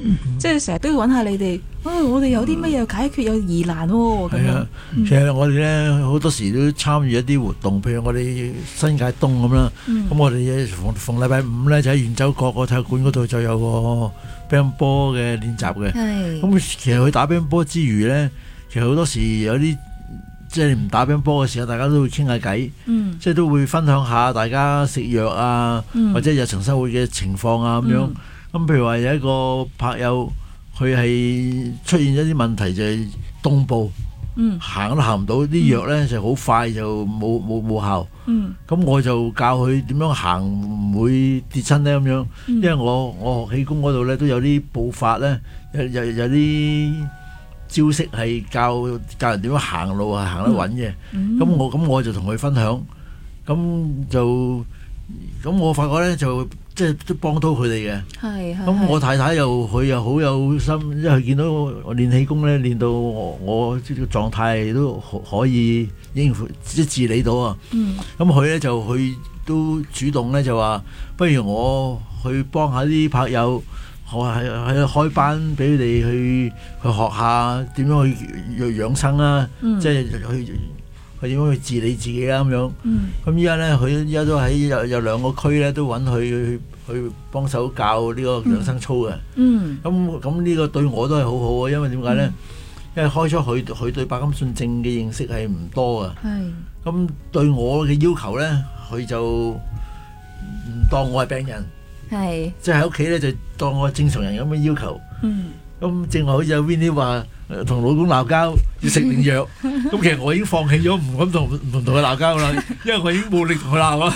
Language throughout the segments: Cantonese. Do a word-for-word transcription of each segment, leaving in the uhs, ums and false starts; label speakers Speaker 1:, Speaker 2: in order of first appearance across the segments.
Speaker 1: 即係成日都要揾下你哋。啊，我哋有啲乜嘢解決有疑難喎咁樣。
Speaker 2: 其實我哋咧好多時都參與一啲活動，譬如我哋新界東咁啦。咁、嗯、我哋逢逢禮拜五咧就喺圓洲角個體育館嗰度就有個乒乓波嘅練習嘅。咁其實佢打乒乓波之餘咧，其實好多時有啲即係唔打乒乓波嘅時候，大家都會傾下偈，嗯、即係都會分享下大家食藥啊，嗯、或者日常生活嘅情況啊咁樣。咁、嗯、譬如話有一個朋友。佢係出現一啲問題，就係東部，嗯、行都行唔到，啲藥咧就好快就冇冇冇效。咁、嗯、我就教佢點樣行唔會跌親咧咁樣，嗯、因為我我學氣功嗰度咧都有啲步法咧，有有有啲招式係教教人點樣行路係行得穩嘅。咁、嗯嗯、我咁我就同佢分享，咁就咁我發覺咧就。即係都幫到佢哋嘅，咁我太太又佢又好有心，因為佢見到我練氣功咧，練到我我呢個狀態都可以應付即係治理到啊。咁佢咧就佢都主動咧就話，不如我去幫下啲朋友，我係喺開班俾佢哋去去學下點樣去養生啦，嗯、即係去。佢點樣去治理自己啦咁樣，咁依家咧佢依家都喺有有兩個區咧都揾佢去去幫手教呢個養生操嘅。咁咁呢個對我都係好好啊，因為點解咧？嗯、因為開初佢佢對白金遜症嘅認識係唔多啊。咁對我嘅要求咧，佢就唔當我係病人，是即係喺屋企咧就當我係正常人咁嘅要求。嗯咁正話好似阿 Winnie 話同老公鬧交要食定藥，咁其實我已經放棄咗唔敢同唔同佢鬧交啦，因為我已經冇力同佢鬧啦。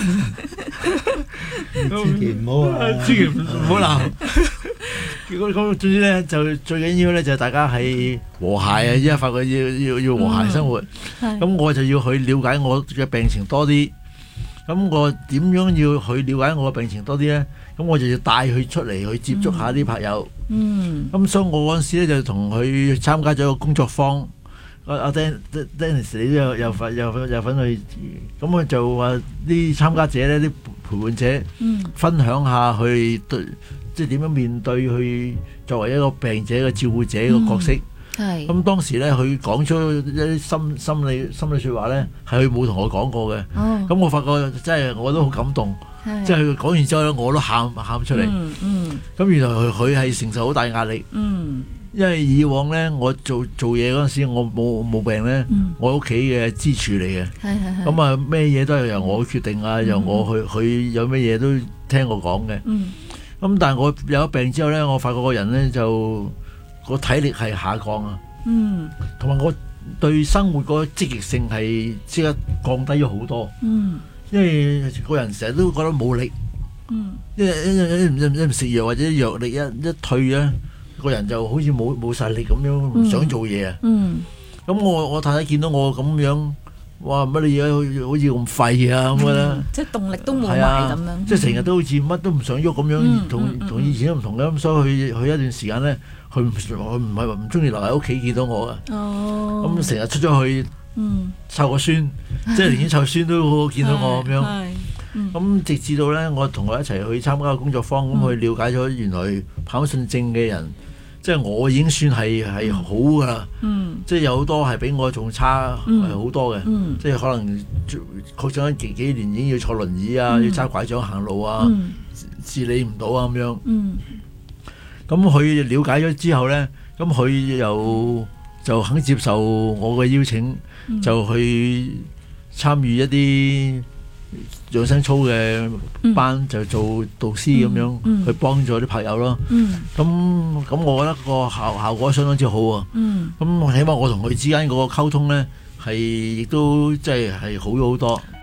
Speaker 3: 千祈唔好啊！
Speaker 2: 千祈唔好鬧。結果咁總之咧，就最緊要咧就大家係和諧啊！依家發覺要要要和諧生活，咁、嗯、我就要去了解我嘅病情多啲。咁我點樣要去了解我嘅病情多啲咧？咁我就要帶佢出嚟去接觸下啲朋友。嗯。咁所以我嗰陣時咧就同佢參加咗個工作坊。阿阿 Dennis 你都有有份有有份去。咁我就話啲參加者咧，啲陪伴者，嗯、分享下去對，即係點樣面對去作為一個病者嘅照顧者嘅角色。係、嗯。咁當時咧，佢講出一啲心心理心理説話咧，係佢冇同我講過嘅。哦。咁我發覺真係我都好感動。即係佢講完之後咧，我都喊喊出嚟。嗯嗯。咁原來佢佢係承受好大壓力。嗯。因為以往咧，我做做嘢嗰陣時，我冇冇病咧，嗯、我屋企嘅支柱嚟嘅。係係係。咁啊，咩嘢都係由我決定啊，嗯、由我去，佢有咩嘢都聽我講嘅。嗯。咁但係我有咗病之後咧，我發覺個人咧就個體力係下降啊。嗯。同埋我對生活個積極性係即刻降低咗好多。嗯。因為個人成日都覺得冇力，嗯，因為一一唔唔食藥或者藥力一一退咧，個人就好似冇冇晒力咁樣，唔想做嘢啊。嗯，咁我我太太見到我咁樣，哇乜你而家好似咁廢啊咁嘅咧，
Speaker 1: 即係動力都冇埋咁樣，
Speaker 2: 即係成日都好似乜都唔想喐咁樣，同同以前都唔同嘅。咁所以佢佢一段時間咧，佢唔佢唔係話唔中意留喺屋企見到我嘅。哦，咁成日出咗去。嗯，湊個孫，即係連啲湊孫都好好見到我咁樣。咁、嗯、直至到咧，我同佢一齊去參加個工作坊，咁、嗯、去了解咗原來跑信症嘅人，即係我已經算係係好噶啦。嗯，即係有好多係比我仲差係好、嗯、多嘅。嗯、即係可能確診咗幾幾年已經要坐輪椅啊，嗯、要揸拐杖行路啊，嗯、自理唔到啊咁樣。嗯，咁佢了解咗之後咧，咁佢又就肯接受我嘅邀請。就去參與一啲養生操嘅班，嗯、就做導師咁樣，嗯嗯、去幫助啲朋友咯。咁咁、嗯，我覺得個效效果相當之好啊。咁、嗯、起碼我同佢之間嗰個溝通咧，係亦都即係係好咗好多。